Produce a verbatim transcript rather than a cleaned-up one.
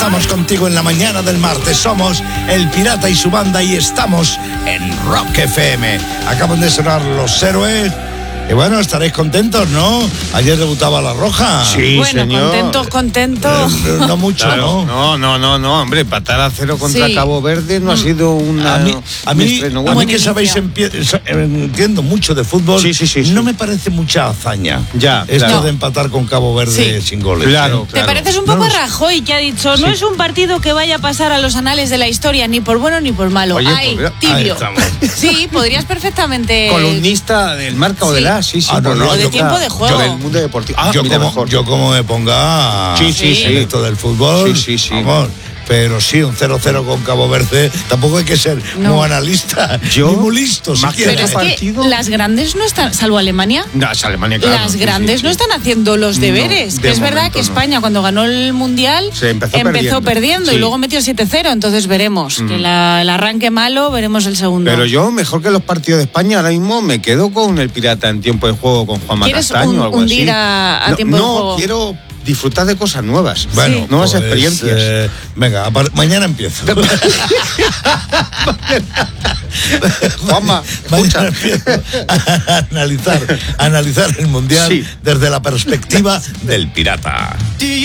Estamos contigo en la mañana del martes. Somos El Pirata y su banda y estamos en Rock F M. Acaban de sonar Los Héroes. Y bueno, estaréis contentos, ¿no? Ayer debutaba La Roja. Sí, bueno, señor. contentos, contentos. Eh, no mucho, Claro, ¿no? no, no, no, no, hombre, empatar a cero contra Sí. Cabo Verde no ha sido una... A mí, a un mí, estreno a bueno. mí que sabéis, empie- entiendo mucho de fútbol, Sí, sí, sí, sí. no me parece mucha hazaña. Ya, Esto claro. de empatar con Cabo Verde Sí. sin goles. Claro, ¿eh? ¿Te pareces un poco No a lo sé. Rajoy, que ha dicho, no Sí. es un partido que vaya a pasar a los anales de la historia, ni por bueno ni por malo? Oye, Ay, pues, tibio. ahí estamos. Sí, podrías perfectamente... Columnista del Marca o Sí. del A, sí, sí. Ah, no, podría no, O de tocar. tiempo de juego. Yo del mundo deportivo. Ah, yo, mira, como, mejor. yo como me ponga Sí, sí, sí. en esto del fútbol, Sí, sí, sí. vamos, pero sí, un cero cero con Cabo Verde, tampoco hay que ser No. muy analista, Yo, ni muy listo, si más que Pero quieres. es otro que partido- las grandes no están, salvo Alemania, No, es Alemania, claro. las sí, grandes sí, no sí. están haciendo los No, deberes. de es verdad momento que no. España, cuando ganó el Mundial, Se empezó perdiendo. perdiendo y Sí. luego metió siete cero. Entonces veremos. Que la- el arranque malo, veremos el segundo. Pero yo, mejor que los partidos de España, ahora mismo me quedo con el Pirata en tiempo de juego con Juanma ¿Quieres Castaño un- o algo hundir así. a- a no, tiempo de no, juego? quiero disfrutar de cosas nuevas. Bueno, nuevas pues, experiencias. eh, venga, a par- mañana empiezo. Juanma, Mañana escucha. empiezo a analizar, a analizar el Mundial Sí. desde la perspectiva del pirata.